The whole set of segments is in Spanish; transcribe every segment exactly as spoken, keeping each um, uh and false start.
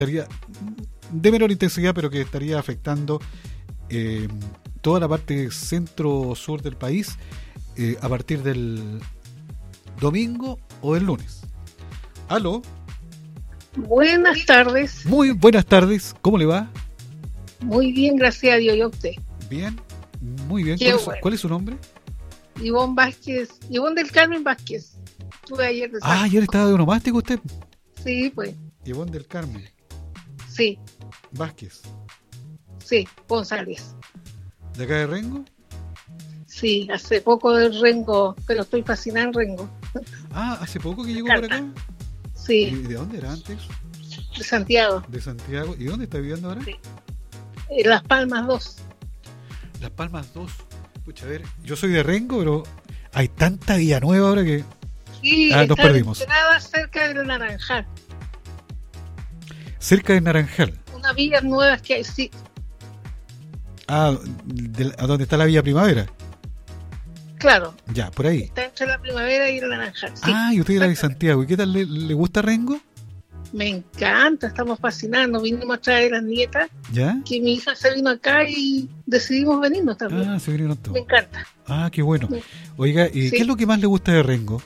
estaría de menor intensidad, pero que estaría afectando eh, toda la parte centro-sur del país eh, a partir del domingo o del lunes. ¿Aló? Buenas tardes. Muy buenas tardes. ¿Cómo le va? Muy bien, gracias a Dios. ¿Y a usted? Bien, muy bien. Qué ¿Cuál es, bueno. ¿Cuál es su nombre? Ivonne Vázquez, Ivonne del Carmen Vázquez. Estuve ayer de Ah, ayer estaba de onomástico usted. Sí, pues. Ivonne del Carmen Sí, Vázquez. sí, González. ¿De acá de Rengo? Sí, hace poco del Rengo, pero estoy fascinada en Rengo. Ah, hace poco que llegó Carta. por acá. ¿Y Sí, de dónde era antes? de Santiago. De Santiago. ¿Y dónde está viviendo ahora? Sí. En Las Palmas dos. Las Palmas dos. Pucha, a ver, yo soy de Rengo, pero hay tanta vía nueva ahora que... Sí, Ah, nos está perdimos. entrada cerca del Naranjal. Cerca de Naranjal. Unas villas nuevas que hay, sí. Ah, de, ¿a dónde está la Villa Primavera? Claro, Ya, por ahí. está entre la Primavera y el Naranjal. Sí. Ah, y usted era de Santiago. ¿Y qué tal le, le gusta Rengo? Me encanta, estamos fascinados. Vinimos a traer a las nietas, ¿Ya? que mi hija se vino acá y decidimos venirnos también. Ah, se vinieron Me todos. encanta. Ah, qué bueno. Oiga, ¿y Sí. qué es lo que más le gusta de Rengo?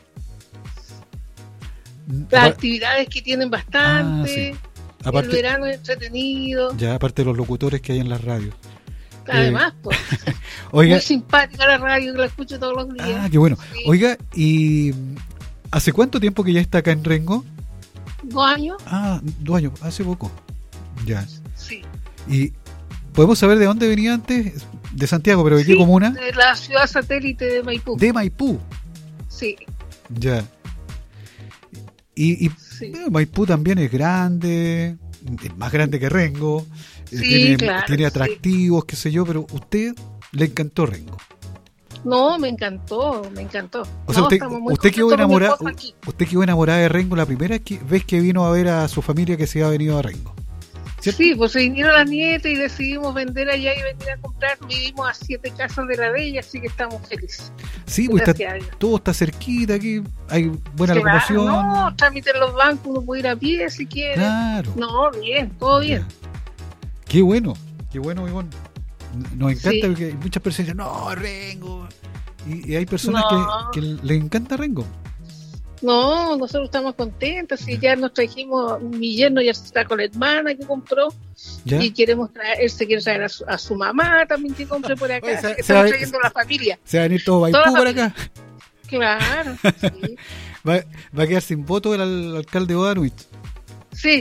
Las Apar- actividades que tienen bastante, Ah, el Aparte, verano es entretenido. ya aparte de los locutores que hay en las radios. Además, pues, Oiga, muy simpática la radio, que la escucho todos los días. ah, qué bueno. Sí. Oiga, ¿y hace cuánto tiempo que ya está acá en Rengo? ¿Dos años? Ah, dos años, hace poco. Ya. Sí. ¿Y podemos saber de dónde venía antes? De Santiago, pero ¿de qué Sí, comuna? de la ciudad satélite de Maipú. De Maipú. Sí, Ya. Y, y sí. bueno, Maipú también es grande, es más grande que Rengo, eh, Sí, tiene, claro, tiene sí. atractivos, qué sé yo, pero usted le encantó Rengo. No, me encantó, me encantó. O sea, No, usted, estamos muy usted quedó contentos con mi enamorada, esposo aquí. usted quedó enamorada de Rengo la primera que- vez que vino a ver a su familia que se había venido a Rengo. ¿Cierto? Sí, pues se vinieron las nietas y decidimos vender allá y venir a comprar. Vivimos a siete casas de la de ella, así que estamos felices. Sí, pues está, Gracias a Dios. todo está cerquita aquí, hay buena Se va, locomoción. no, trámite en los bancos, uno puede ir a pie si quiere. Claro. No, bien, todo bien. Ya. Qué bueno, qué bueno, Ivonne. Nos encanta Sí. porque hay muchas personas dicen, no, Rengo. Y, y hay personas No. que, que le encanta Rengo. No, nosotros estamos contentos. Si ya nos trajimos, mi yerno ya está con la hermana que compró ¿Ya? y queremos traer, él se quiere traer a su, a su mamá también que compre por acá. Oye, Así se- que se estamos va- trayendo a la familia. Se va a venir todo Maipú Toda la por familia. acá. Claro, sí. Va, va a quedar sin voto el al- alcalde Bodanovich. Sí,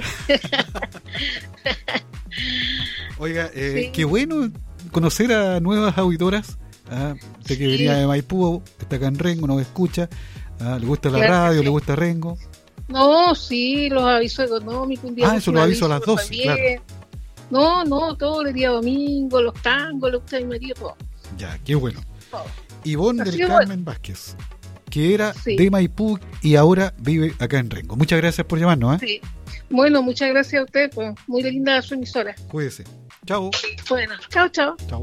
Oiga, eh, Sí. qué bueno conocer a nuevas auditoras. Ah, usted que Sí. venía de Maipú, está acá en Rengo, nos escucha. Ah, le gusta la Claro que radio, sí. le gusta Rengo. no, sí, los avisos económicos. Un día Ah, puse eso un lo aviso a las aviso doce, también. No, no, todo el día domingo, los tangos, los que me dio todo. Ya, qué bueno. todo. Ivonne Así del que Carmen Vázquez, que era Sí. de Maipú y ahora vive acá en Rengo. Muchas gracias por llamarnos. ¿eh? Sí. Bueno, muchas gracias a usted, pues muy linda su emisora. Cuídese. Chao. Bueno, chao, chao. Chao.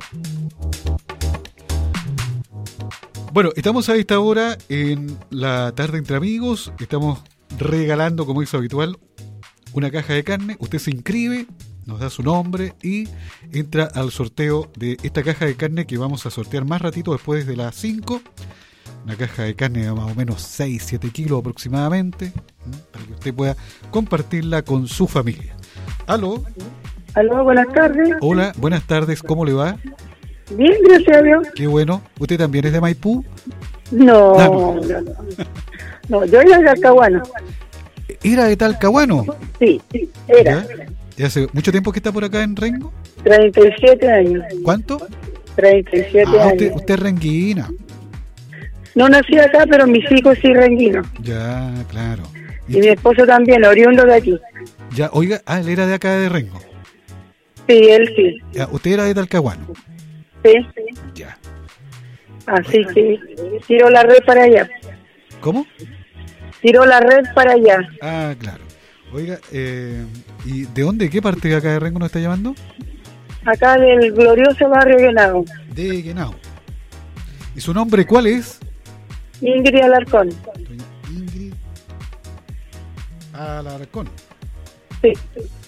Bueno, estamos a esta hora en la tarde entre amigos. Estamos regalando, como es habitual, una caja de carne. Usted se inscribe, nos da su nombre y entra al sorteo de esta caja de carne que vamos a sortear más ratito después de las cinco. Una caja de carne de más o menos seis siete kilos aproximadamente, ¿m? Para que usted pueda compartirla con su familia. Aló, Aló, buenas tardes. hola, buenas tardes, ¿cómo le va? Bien, gracias a Dios. Qué bueno. ¿Usted también es de Maipú? No, Ah, no, no. no. No, yo era de Alcahuano. ¿Era de Talcahuano? Sí, sí, era. ¿Ya? ¿Y hace mucho tiempo que está por acá en Rengo? treinta y siete años. ¿Cuánto? treinta y siete Ah, años. usted, usted es renguina. No nací acá, pero mis hijos sí renguinos. Ya, claro. Y mi esposo también, oriundo de aquí. Ya, oiga, ah, él era de acá de Rengo. Sí, él sí. Ya, usted era de Talcahuano. Sí. Ya. Así que tiró la red para allá. ¿Cómo? Tiró la red para allá. Ah, claro. Oiga, eh, ¿y de dónde, qué parte de acá de Rengo nos está llamando? Acá del glorioso barrio Guenao. De Guenao. ¿Y su nombre cuál es? Ingrid Alarcón. Doña Ingrid Alarcón. Sí.